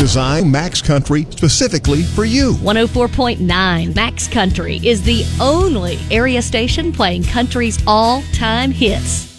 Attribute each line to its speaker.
Speaker 1: designed Max Country specifically for you.
Speaker 2: 104.9 Max Country is the only area station playing country's all-time hits.